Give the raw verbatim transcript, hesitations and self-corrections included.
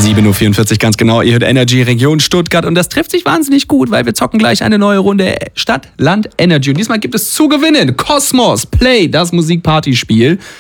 sieben Uhr vierundvierzig ganz genau. Ihr hört Energy Region Stuttgart und das trifft sich wahnsinnig gut, weil wir zocken gleich eine neue Runde Stadt, Land, Energy. Und diesmal gibt es zu gewinnen Kosmos Play, das Musikpartyspiel.